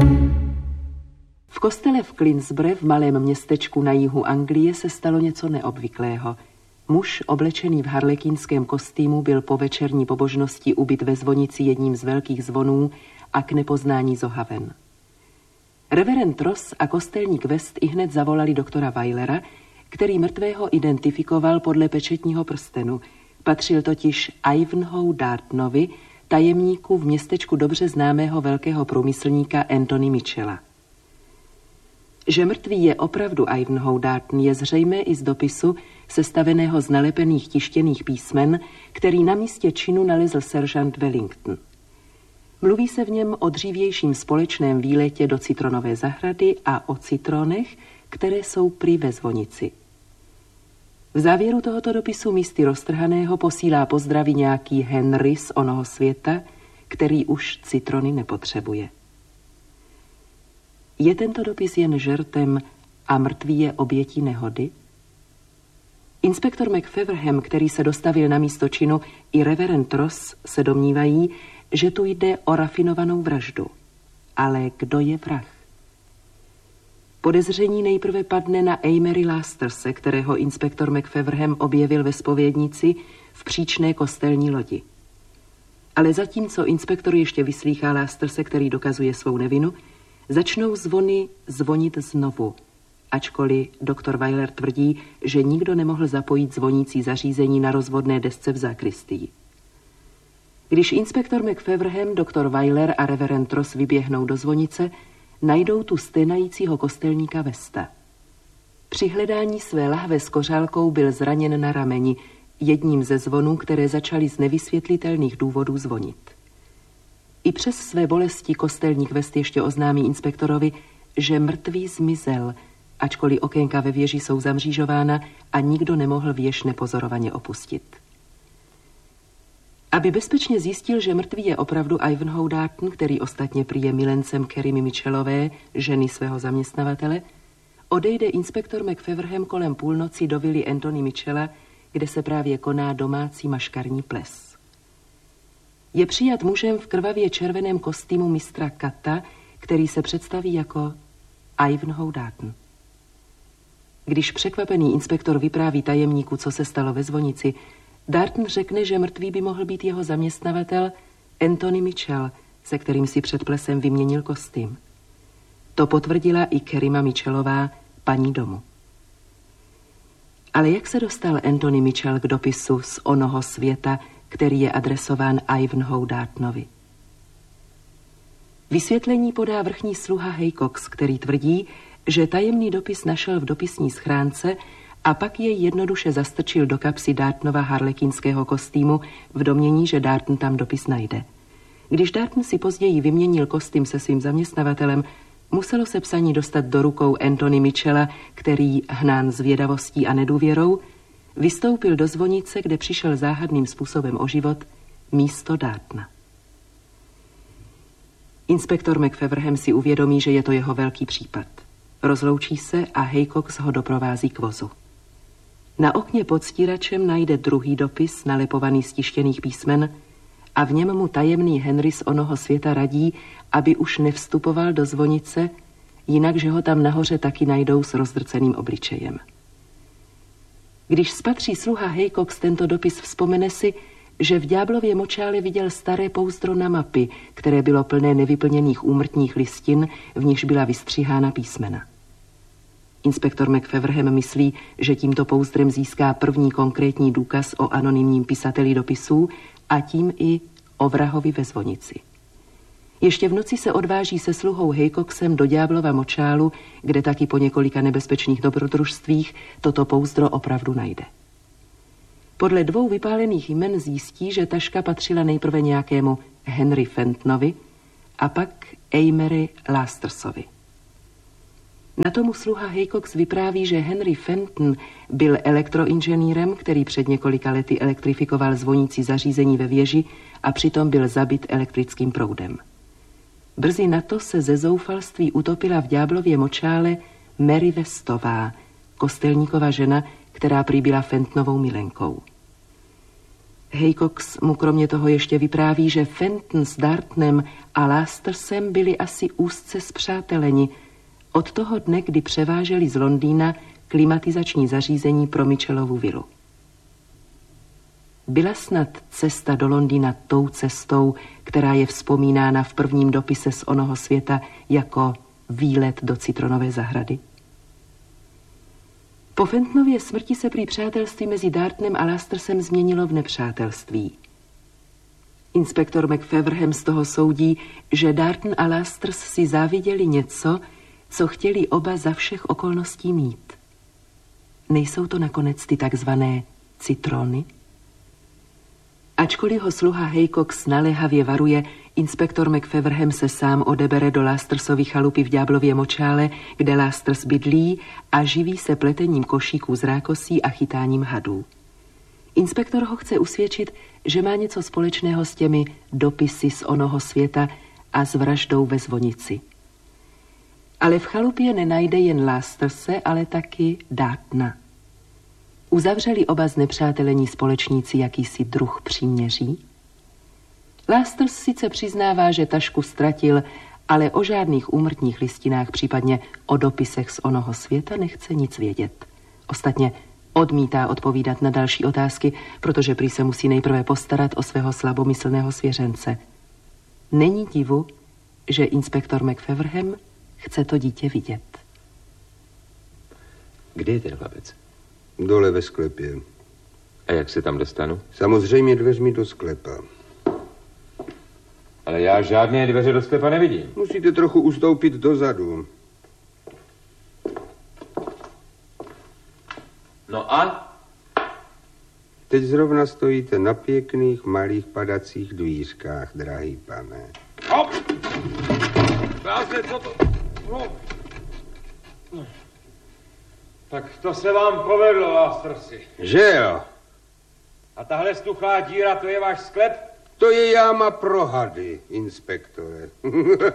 V kostele v Clinsborough, v malém městečku na jihu Anglie, se stalo něco neobvyklého. Muž, oblečený v harlekínském kostýmu, byl po večerní pobožnosti ubit ve zvonici jedním z velkých zvonů a k nepoznání zohaven. Reverend Ross a kostelník West ihned zavolali doktora Weilera, který mrtvého identifikoval podle pečetního prstenu. Patřil totiž Ivanhoe Dartonovi, tajemníku v městečku dobře známého velkého průmyslníka Anthony Mitchella. Že mrtvý je opravdu Ivanhoe Darton, je zřejmé i z dopisu, sestaveného z nalepených tištěných písmen, který na místě činu nalezl seržant Wellington. Mluví se v něm o dřívějším společném výletě do citronové zahrady a o citronech, které jsou prý ve zvonici. V závěru tohoto dopisu místy roztrhaného posílá pozdraví nějaký Henry z onoho světa, který už citrony nepotřebuje. Je tento dopis jen žertem a mrtvý je obětí nehody? Inspektor McFeverham, který se dostavil na místo činu, i reverend Ross se domnívají, že tu jde o rafinovanou vraždu. Ale kdo je vrah? Podezření nejprve padne na Amory Lasterse, kterého inspektor McFeverham objevil ve zpovědnici v příčné kostelní lodi. Ale zatímco inspektor ještě vyslýchá Lasterse, který dokazuje svou nevinu, začnou zvony zvonit znovu, ačkoliv doktor Weiler tvrdí, že nikdo nemohl zapojit zvonící zařízení na rozvodné desce v sakristii. Když inspektor McFeverham, doktor Weiler a reverend Ross vyběhnou do zvonice, najdou tu sténajícího kostelníka Westa. Při hledání své lahve s kořálkou byl zraněn na rameni, jedním ze zvonů, které začaly z nevysvětlitelných důvodů zvonit. I přes své bolesti kostelník West ještě oznámí inspektorovi, že mrtvý zmizel, ačkoliv okénka ve věži jsou zamřížována a nikdo nemohl věž nepozorovaně opustit. Aby bezpečně zjistil, že mrtvý je opravdu Ivanhoe Darton, který ostatně prý je milencem Kerrymy Mitchellové, ženy svého zaměstnavatele, odejde inspektor McFeverham kolem půlnoci do vily Anthony Mitchella, kde se právě koná domácí maškarní ples. Je přijat mužem v krvavě červeném kostýmu mistra Kata, který se představí jako Ivanhoe Darton. Když překvapený inspektor vypráví tajemníku, co se stalo ve zvonici, Darton řekne, že mrtvý by mohl být jeho zaměstnavatel Anthony Mitchell, se kterým si před plesem vyměnil kostým. To potvrdila i Kerryma Mitchellová, paní domu. Ale jak se dostal Anthony Mitchell k dopisu z onoho světa, který je adresován Ivanhoe Dartonovi? Vysvětlení podá vrchní sluha Haycox, který tvrdí, že tajemný dopis našel v dopisní schránce a pak jej jednoduše zastrčil do kapsy Dartonova harlekínského kostýmu v domnění, že Darton tam dopis najde. Když Darton si později vyměnil kostým se svým zaměstnavatelem, muselo se psaní dostat do rukou Anthony Mitchella, který, hnán zvědavostí a nedůvěrou, vystoupil do zvonice, kde přišel záhadným způsobem o život, místo Dartona. Inspektor McFeverham si uvědomí, že je to jeho velký případ. Rozloučí se a Haycox ho doprovází k vozu. Na okně pod stíračem najde druhý dopis, nalepovaný z tištěných písmen, a v něm mu tajemný Henry z onoho světa radí, aby už nevstupoval do zvonice, jinak, že ho tam nahoře taky najdou s rozdrceným obličejem. Když spatří sluha Haycox tento dopis, vzpomene si, že v ďáblově močále viděl staré pouzdro na mapy, které bylo plné nevyplněných úmrtních listin, v nichž byla vystřihána písmena. Inspektor McFeverham myslí, že tímto pouzdrem získá první konkrétní důkaz o anonymním pisateli dopisů a tím i o vrahovi ve zvonici. Ještě v noci se odváží se sluhou Haycoxem do ďáblova močálu, kde taky po několika nebezpečných dobrodružstvích toto pouzdro opravdu najde. Podle 2 vypálených jmen zjistí, že taška patřila nejprve nějakému Henry Fentonovi a pak Amory Lastersovi. Na tomu sluha Haycox vypráví, že Henry Fenton byl elektroinženýrem, který před několika lety elektrifikoval zvonící zařízení ve věži a přitom byl zabit elektrickým proudem. Brzy na to se ze zoufalství utopila v ďáblově močále Mary Westová, kostelníkova žena, která prý byla Fentonovou milenkou. Haycox mu kromě toho ještě vypráví, že Fenton s Dartonem a Lastersem byli asi úzce spřáteleni od toho dne, kdy převáželi z Londýna klimatizační zařízení pro Mitchellovu vilu. Byla snad cesta do Londýna tou cestou, která je vzpomínána v prvním dopise z onoho světa jako výlet do citronové zahrady? Po Fentonově smrti se prý přátelství mezi Dartonem a Lastersem změnilo v nepřátelství. Inspektor McFeverham z toho soudí, že Darton a Lasters si záviděli něco, co chtěli oba za všech okolností mít. Nejsou to nakonec ty takzvané citrony? Ačkoliv ho sluha Haycox naléhavě varuje, inspektor McFeverham se sám odebere do Lastersovy chalupy v Ďáblově močále, kde Lasters bydlí a živí se pletením košíků z rákosí a chytáním hadů. Inspektor ho chce usvědčit, že má něco společného s těmi dopisy z onoho světa a s vraždou ve zvonici. Ale v chalupě nenajde jen Lasterse, ale taky Dartona. Uzavřeli oba znepřátelení společníci jakýsi druh příměří? Lasters sice přiznává, že tašku ztratil, ale o žádných úmrtních listinách, případně o dopisech z onoho světa nechce nic vědět. Ostatně odmítá odpovídat na další otázky, protože prý se musí nejprve postarat o svého slabomyslného svěřence. Není divu, že inspektor McFeverham chce to dítě vidět. Kde je ten chlapec? Dole ve sklepě. A jak se tam dostanu? Samozřejmě dveřmi do sklepa. Ale já žádné dveře do sklepa nevidím. Musíte trochu ustoupit dozadu. No a? Teď zrovna stojíte na pěkných, malých padacích dvířkách, drahý pane. Hop! Krásně, co to? No. Tak to se vám povedlo, Lastersi. Že jo? A tahle stuchlá díra, to je váš sklep? To je jáma pro hady, inspektore.